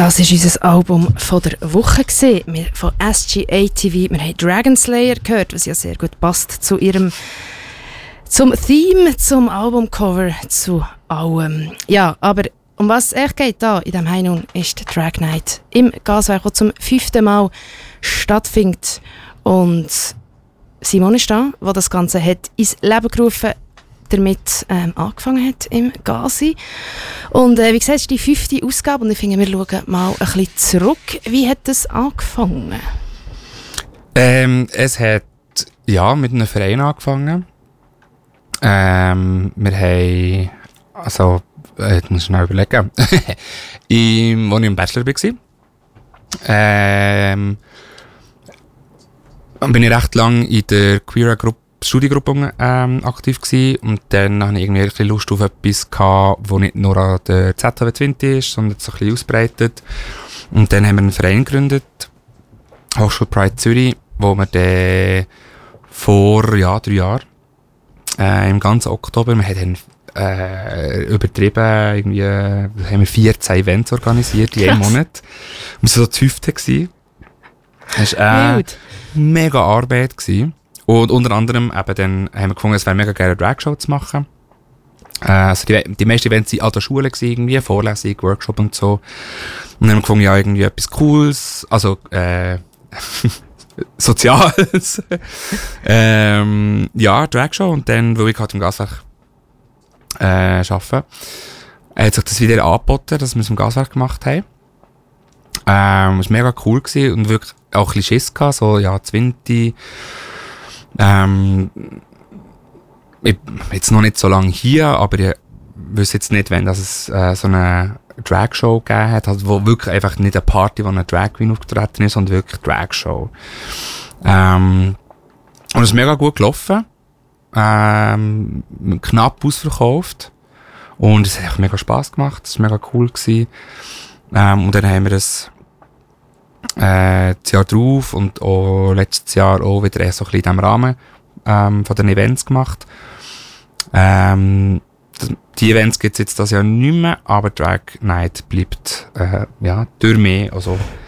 Das war unser Album von der Woche. Wir von SGATV. Wir haben Dragon Slayer gehört, was ja sehr gut passt zum Theme, zum Albumcover, zu allem. Ja, aber um was es echt geht da in diesem Heinung ist die Drag Night im Gaswerk, die zum 5. Mal stattfindet. Und Simon ist da, der das Ganze hat ins Leben gerufen damit angefangen hat im Gazi. Und wie gesagt, es ist die 5. Ausgabe und ich finde, wir schauen mal ein bisschen zurück. Wie hat das angefangen? Es hat mit einem Verein angefangen. Wir haben, ich muss schnell überlegen, als ich im Bachelor war, bin ich recht lang in der Studiengruppe aktiv gewesen und dann hatte ich irgendwie ein bisschen Lust auf etwas gehabt, das nicht nur an der ZHW 20 ist, sondern so ein bisschen ausbreitet. Und dann haben wir einen Verein gegründet, Hochschule Pride Zürich, wo wir dann vor 3 Jahren im ganzen Oktober, wir haben übertrieben, irgendwie haben wir 14 Events organisiert in einem Monat. Und wir waren so das 5. gewesen. Das war mega Arbeit gewesen. Und unter anderem eben dann haben wir gefunden, es wäre mega geil, eine Dragshow zu machen. Also die meisten Events waren an der Schule gewesen, irgendwie, Vorlesung, Workshop und so. Und dann haben wir gefunden, ja, irgendwie etwas Cooles, also Soziales. Dragshow. Und dann, weil ich halt im Gaswerk arbeite, hat sich das wieder angeboten, dass wir es im Gaswerk gemacht haben. Es war mega cool gewesen und wirklich auch ein bisschen Schiss gehabt, so, ja, 20. Ich jetzt noch nicht so lange hier, aber ich wüsste jetzt nicht, wenn es so eine Dragshow gegeben hat, also wo wirklich einfach nicht eine Party, wo eine Drag Queen aufgetreten ist, sondern wirklich Dragshow. Und es ist mega gut gelaufen, knapp ausverkauft und es hat mega Spass gemacht, es war mega cool gewesen. Und dann haben wir das Jahr drauf und auch letztes Jahr auch wieder so ein bisschen in diesem Rahmen von den Events gemacht. Die Events gibt es jetzt das Jahr nicht mehr, aber Drag Night bleibt durch mich, also